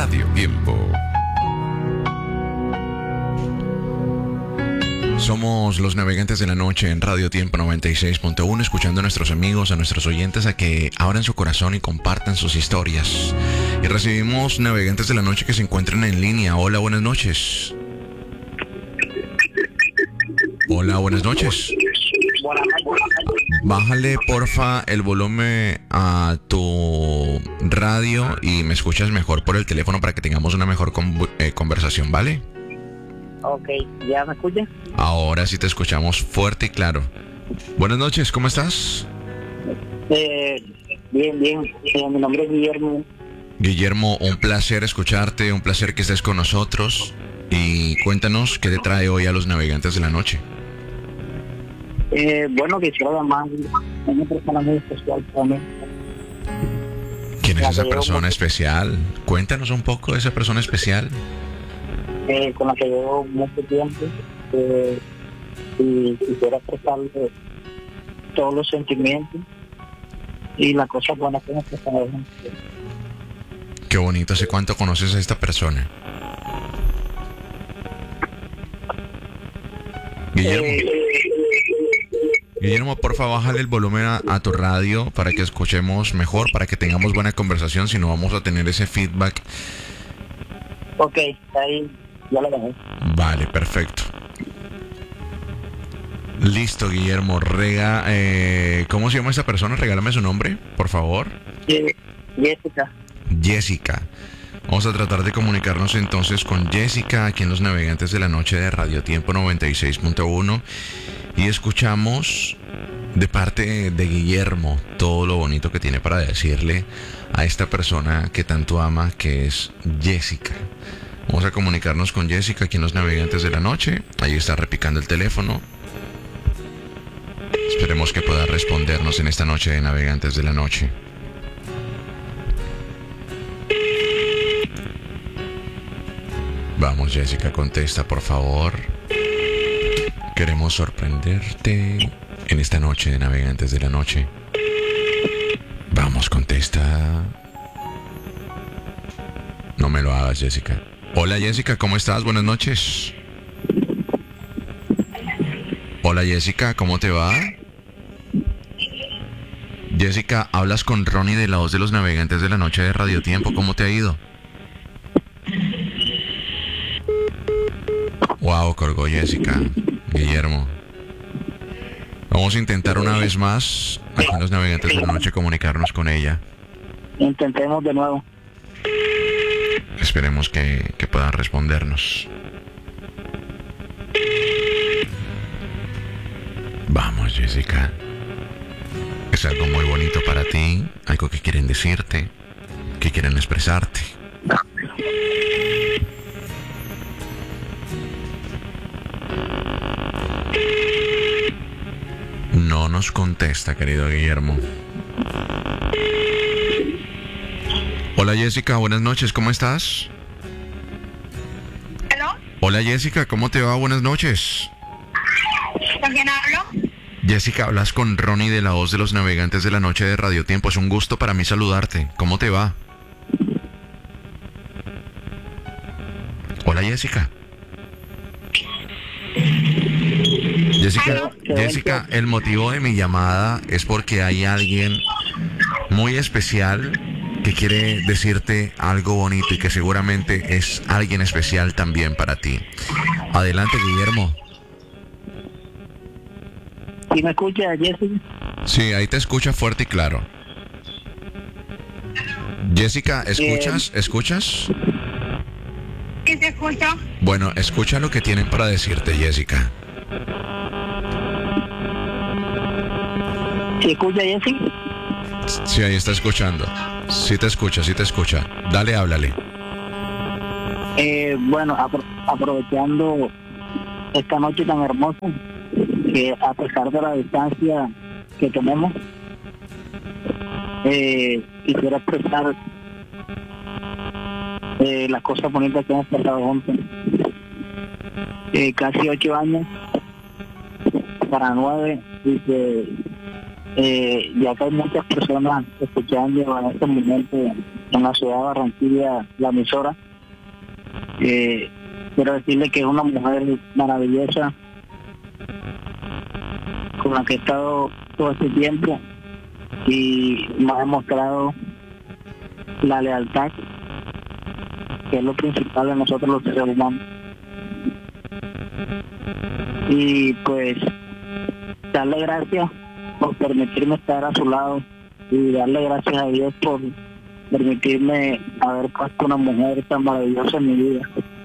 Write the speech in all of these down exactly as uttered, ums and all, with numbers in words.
Radio Tiempo. Somos los navegantes de la noche en Radio Tiempo noventa y seis punto uno, escuchando a nuestros amigos, a nuestros oyentes, a que abran su corazón y compartan sus historias. Y recibimos navegantes de la noche que se encuentran en línea. Hola, buenas noches. Hola, buenas noches. Bájale, porfa, el volumen a tu radio y me escuchas mejor por el teléfono para que tengamos una mejor con- eh, conversación, ¿vale? Ok, ¿ya me escuchas? Ahora sí te escuchamos fuerte y claro. Buenas noches, ¿cómo estás? Eh, bien, bien. Eh, mi nombre es Guillermo. Guillermo, un placer escucharte, un placer que estés con nosotros. Y cuéntanos qué te trae hoy a los navegantes de la noche. Eh, bueno, quisiera llamar a una persona muy especial para mí. ¿Quién es La esa que llevo persona mucho- especial? Cuéntanos un poco de esa persona especial. eh, con la que llevo mucho tiempo. Eh, y quisiera expresarle todos los sentimientos y las cosas buenas que nos pasaron. Qué bonito, ¿hace cuánto conoces a esta persona? Guillermo, Eh, Guillermo, porfa, bájale el volumen a, a tu radio para que escuchemos mejor, para que tengamos buena conversación, si no vamos a tener ese feedback. ok, ahí ya lo dejé. Vale, perfecto. Listo, Guillermo. Rega, eh, ¿cómo se llama esa persona? Regálame su nombre, por favor. Eh, Jessica. Jessica. Vamos a tratar de comunicarnos entonces con Jessica aquí en los navegantes de la noche de Radio Tiempo noventa y seis punto uno y escuchamos de parte de Guillermo todo lo bonito que tiene para decirle a esta persona que tanto ama, que es Jessica. Vamos a comunicarnos con Jessica aquí en los navegantes de la noche. Ahí está repicando el teléfono. Esperemos que pueda respondernos en esta noche de navegantes de la noche. Vamos, Jessica, contesta, por favor. Queremos sorprenderte en esta noche de navegantes de la noche. Vamos, contesta. No me lo hagas, Jessica. Hola, Jessica, ¿cómo estás? Buenas noches. Hola, Jessica, ¿cómo te va? Jessica, hablas con Ronnie de la voz de los navegantes de la noche de Radio Tiempo. ¿Cómo te ha ido? Wow, colgó Jessica. Guillermo. Vamos a intentar una vez más, aquí en los navegantes de la noche, comunicarnos con ella. Intentemos de nuevo. Esperemos que, que puedan respondernos. Vamos, Jessica. Es algo muy bonito para ti, algo que quieren decirte, que quieren expresarte. No nos contesta, querido Guillermo. Hola, Jessica, buenas noches, ¿cómo estás? ¿Aló? Hola, Jessica, ¿cómo te va? Buenas noches. ¿Con quién hablo? Jessica, hablas con Ronnie de la voz de los navegantes de la noche de Radio Tiempo. Es un gusto para mí saludarte. ¿Cómo te va? Hola, Jessica. Jessica, Jessica, el motivo de mi llamada es porque hay alguien muy especial que quiere decirte algo bonito y que seguramente es alguien especial también para ti. Adelante, Guillermo. ¿Sí me escucha, Jessica? Sí, ahí te escucha fuerte y claro. Jessica, ¿escuchas? ¿Escuchas? ¿Quién se escucha? Bueno, escucha lo que tienen para decirte, Jessica. ¿Sí escucha, Jessica? Sí, ahí está escuchando. Sí te escucha, sí te escucha. Dale, háblale. Eh, bueno, apro- aprovechando esta noche tan hermosa, que a pesar de la distancia que tenemos, eh, quisiera expresar eh, las cosas bonitas que hemos pasado juntos. Eh, casi ocho años, para nueve, y que eh, ya que hay muchas personas escuchando en este momento en la ciudad de Barranquilla, la emisora. Eh, quiero decirle que es una mujer maravillosa con la que he estado todo este tiempo y me ha demostrado la lealtad, que es lo principal de nosotros los seres humanos. Y pues darle gracias por permitirme estar a su lado y darle gracias a Dios por permitirme haber puesto una mujer tan maravillosa en mi vida.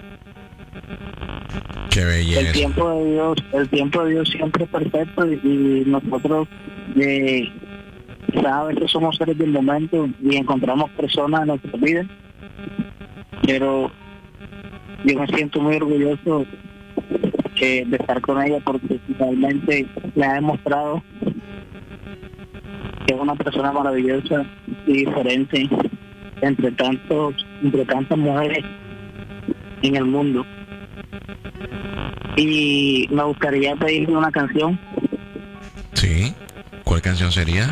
Qué belleza. El tiempo de Dios, el tiempo de Dios siempre es perfecto y, y nosotros eh, quizás a veces somos seres del momento y encontramos personas en nuestra vida, pero yo me siento muy orgulloso eh, de estar con ella porque realmente le ha demostrado que es una persona maravillosa y diferente entre tantos, entre tantas mujeres en el mundo. Y me gustaría pedirle una canción. Sí. ¿Cuál canción sería?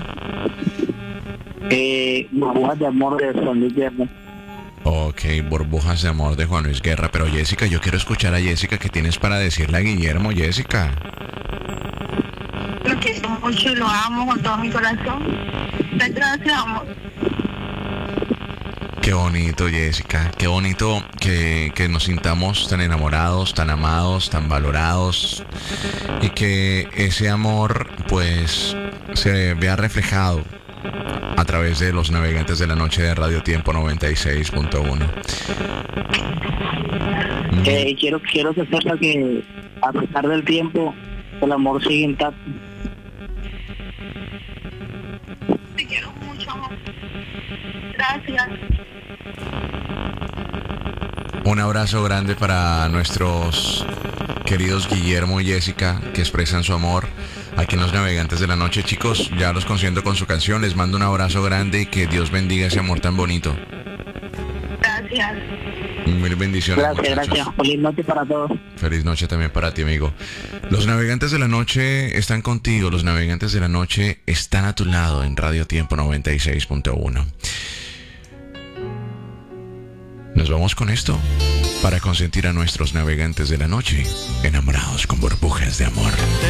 Eh, Burbujas de Amor de Juan Luis Guerra. Ok, Burbujas de Amor de Juan Luis Guerra. Pero Jessica, yo quiero escuchar a Jessica. ¿Qué tienes para decirle a Guillermo, Jessica? Lo quiero mucho y lo amo con todo mi corazón. Gracias, amor. Qué bonito, Jessica. Qué bonito que, que nos sintamos tan enamorados, tan amados, tan valorados. Y que ese amor, pues, se vea reflejado a través de los navegantes de la noche de Radio Tiempo noventa y seis punto uno. Eh, quiero, quiero que sepa que a pesar del tiempo, el amor sigue intacto. Te quiero mucho, amor. Gracias. Un abrazo grande para nuestros queridos Guillermo y Jessica, que expresan su amor aquí en los Navegantes de la Noche. Chicos, ya los consiento con su canción. Les mando un abrazo grande y que Dios bendiga ese amor tan bonito. Gracias. Mil bendiciones. Gracias, muchachos. gracias. Feliz noche para todos. Feliz noche también para ti, amigo. Los Navegantes de la Noche están contigo. Los Navegantes de la Noche están a tu lado en Radio Tiempo noventa y seis punto uno. Nos vamos con esto para consentir a nuestros navegantes de la noche, enamorados con burbujas de amor.